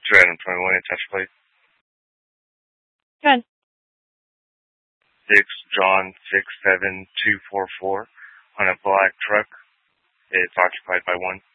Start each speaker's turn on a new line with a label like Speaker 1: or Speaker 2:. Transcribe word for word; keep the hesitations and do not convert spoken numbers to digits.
Speaker 1: Random twenty-one, attach plate.
Speaker 2: Good.
Speaker 1: six John six seven two four four on a black truck. It's occupied by one.